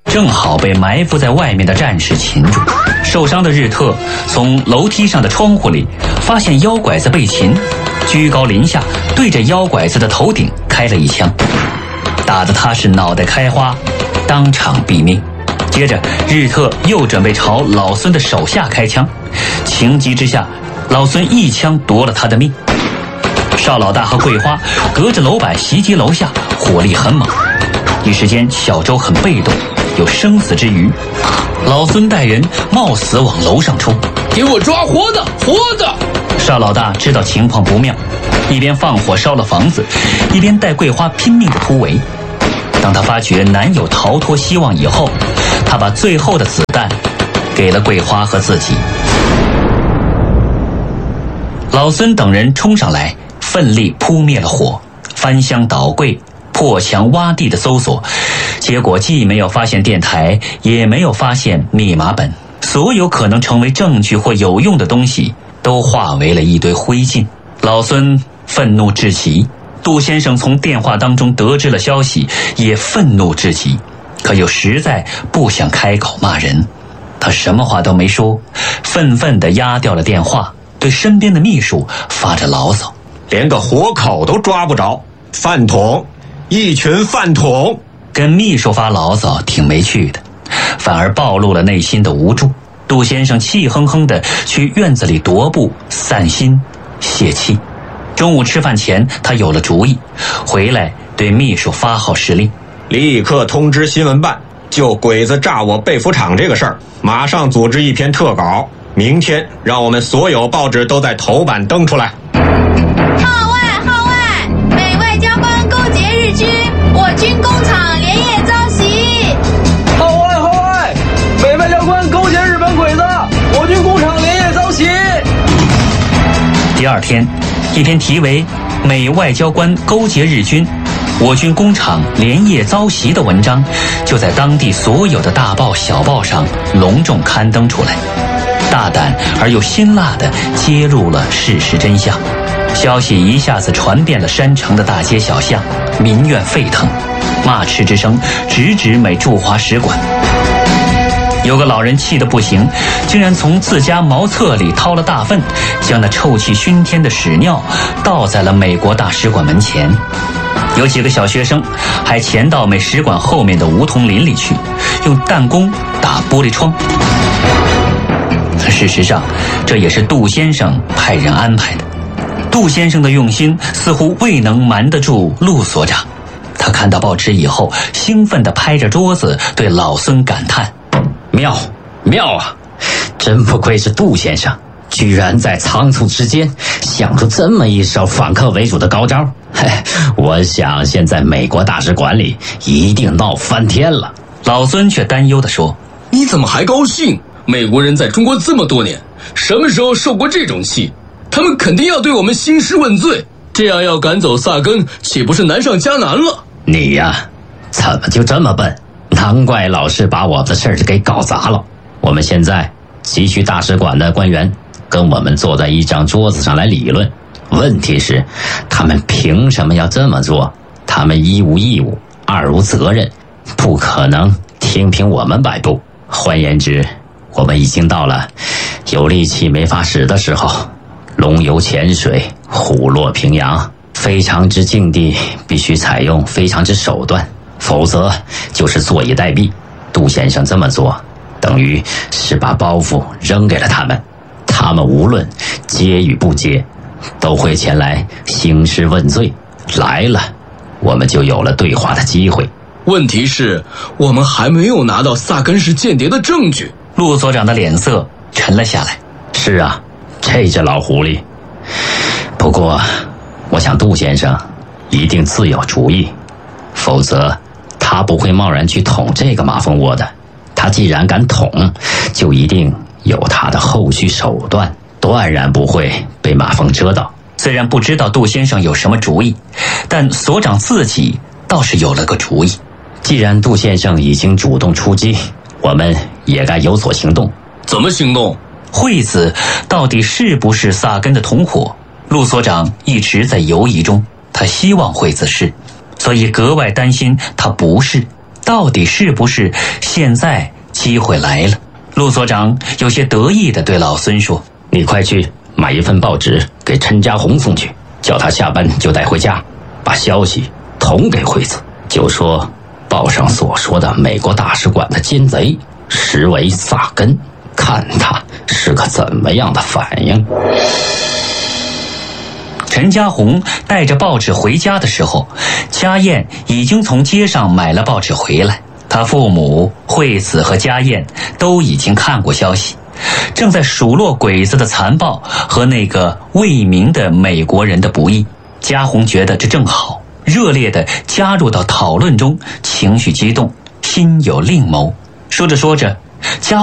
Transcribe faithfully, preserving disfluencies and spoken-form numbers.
正好被埋伏在外面的战士擒住。受伤的日特从楼梯上的窗户里发现妖拐子被擒，居高临下对着妖拐子的头顶开了一枪，打得他是脑袋开花，当场毙命。接着日特又准备朝老孙的手下开枪，情急之下老孙一枪夺了他的命。邵老大和桂花隔着楼板袭击楼下，火力很猛，一时间小周很被动，有生死之虞。老孙带人冒死往楼上冲， 给我抓活的活的！ 邵老大知道情况不妙，一边放火烧了房子，一边带桂花拼命的突围。当他发觉难有逃脱希望以后，他把最后的子弹给了桂花和自己。老孙等人冲上来，奋力扑灭了火，翻箱倒柜，破墙挖地的搜索，结果既没有发现电台，也没有发现密码本，所有可能成为证据或有用的东西都化为了一堆灰烬。老孙愤怒至极，杜先生从电话当中得知了消息，也愤怒至极，可又实在不想开口骂人。他什么话都没说，愤愤地压掉了电话，对身边的秘书发着牢骚， 连个活口都抓不着，饭桶，一群饭桶。 跟秘书发牢骚挺没趣的，反而暴露了内心的无助。杜先生气哼哼地去院子里踱步散心泄气。中午吃饭前，他有了主意，回来对秘书发号施令， 立刻通知新闻办，就鬼子炸我被服厂这个事儿，马上组织一篇特稿，明天让我们所有报纸都在头版登出来。 号外号外，美外交官勾结日军，我军工厂连夜遭袭。 号外号外，美外交官勾结日本鬼子，我军工厂连夜遭袭。 第二天，一篇题为《美外交官勾结日军，我军工厂连夜遭袭》的文章就在当地所有的大报小报上隆重刊登出来，大胆而又辛辣地揭露了事实真相。消息一下子传遍了山城的大街小巷，民怨沸腾，骂斥之声直指美驻华使馆。有个老人气得不行，竟然从自家茅厕里掏了大粪，将那臭气熏天的屎尿倒在了美国大使馆门前。有几个小学生还潜到美使馆后面的梧桐林里去，用弹弓打玻璃窗。事实上，这也是杜先生派人安排的。杜先生的用心似乎未能瞒得住陆所长，他看到报纸以后，兴奋地拍着桌子对老孙感叹： 妙妙啊！真不愧是杜先生，居然在仓促之间想出这么一手反客为主的高招。嘿，我想现在美国大使馆里一定闹翻天了。 老孙却担忧地说： 你怎么还高兴？美国人在中国这么多年，什么时候受过这种气？他们肯定要对我们兴师问罪，这样要赶走萨根，岂不是难上加难了？ 你呀，怎么就这么笨？难怪老是把我们的事儿给搞砸了。我们现在急需大使馆的官员跟我们坐在一张桌子上来理论。问题是，他们凭什么要这么做？他们一无义务，二无责任，不可能听凭我们摆布。换言之，我们已经到了有力气没法使的时候。龙游浅水，虎落平阳，非常之境地必须采用非常之手段，否则就是坐以待毙。杜先生这么做，等于是把包袱扔给了他们，他们无论接与不接，都会前来兴师问罪。来了，我们就有了对话的机会。 问题是，我们还没有拿到萨根是间谍的证据。 陆所长的脸色沉了下来。 是啊，这只老狐狸。不过，我想杜先生一定自有主意，否则他不会贸然去捅这个马蜂窝的。他既然敢捅，就一定有他的后续手段，断然不会被马蜂蛰到。 虽然不知道杜先生有什么主意，但所长自己倒是有了个主意。 既然杜先生已经主动出击，我们也该有所行动。 怎么行动？ 惠子到底是不是萨根的同伙？陆所长一直在犹疑中，他希望惠子是，所以格外担心他不是。 到底是不是现在机会来了？陆所长有些得意地对老孙说：“ 你快去买一份报纸给陈家红送去，叫他下班就带回家，把消息捅给惠子，就说报上所说的美国大使馆的奸贼实为萨根，看他是个怎么样的反应。” 陈家红带着报纸回家的时候，家燕已经从街上买了报纸回来。他父母、惠子和家燕都已经看过消息，正在数落鬼子的残暴和那个未明的美国人的不义。家红觉得这正好，热烈地加入到讨论中，情绪激动，心有另谋。说着说着，家